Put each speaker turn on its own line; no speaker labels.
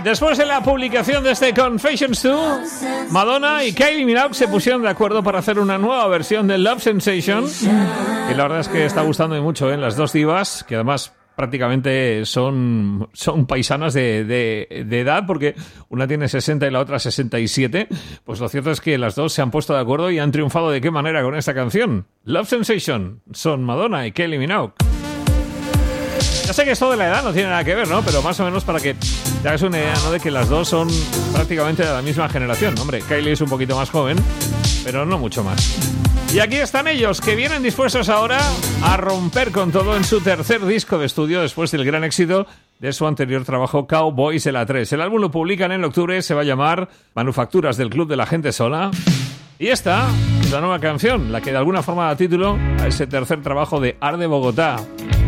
Después de la publicación de este Confessions 2, Madonna y Kylie Minogue se pusieron de acuerdo para hacer una nueva versión de Love Sensation, y la verdad es que está gustando mucho, las dos divas, que además prácticamente son paisanas de edad, porque una tiene 60 y la otra 67. Pues lo cierto es que las dos se han puesto de acuerdo y han triunfado de qué manera con esta canción. Love Sensation son Madonna y Kylie Minogue. Ya sé que esto de la edad no tiene nada que ver, ¿no? Pero más o menos para que te hagas una idea, ¿no? De que las dos son prácticamente de la misma generación. Hombre, Kylie es un poquito más joven, pero no mucho más. Y aquí están ellos, que vienen dispuestos ahora a romper con todo en su tercer disco de estudio después del gran éxito de su anterior trabajo, Cowboys de la 3. El álbum lo publican en octubre, se va a llamar Manufacturas del Club de la Gente Sola. Y esta es la nueva canción, la que de alguna forma da título a ese tercer trabajo de Arde Bogotá.